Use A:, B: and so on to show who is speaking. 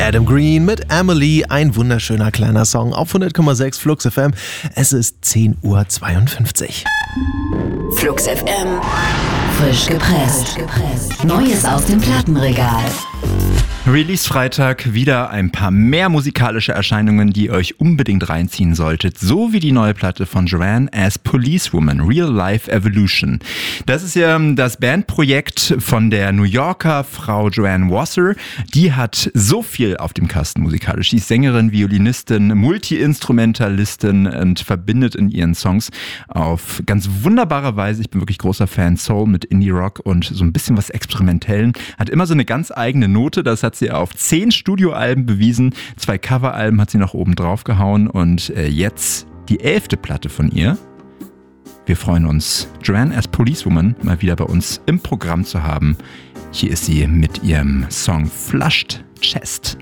A: Adam Green mit Emily, ein wunderschöner kleiner Song auf 100,6 Flux FM. Es ist 10:52 Uhr.
B: Flux FM, frisch gepresst. Neues aus dem Plattenregal.
C: Release-Freitag, wieder ein paar mehr musikalische Erscheinungen, die ihr euch unbedingt reinziehen solltet, so wie die neue Platte von Joanne as Policewoman, Real Life Evolution. Das ist ja das Bandprojekt von der New Yorker Frau Joanne Wasser. Die hat so viel auf dem Kasten musikalisch. Sie ist Sängerin, Violinistin, Multi-Instrumentalistin und verbindet in ihren Songs auf ganz wunderbare Weise, ich bin wirklich großer Fan, Soul mit Indie-Rock und so ein bisschen was Experimentellen. Hat immer so eine ganz eigene Note, das hat sie auf 10 Studioalben bewiesen, 2 Coveralben hat sie noch oben drauf gehauen und jetzt die 11. Platte von ihr. Wir freuen uns, Joanne as Policewoman mal wieder bei uns im Programm zu haben. Hier ist sie mit ihrem Song Flushed Chest.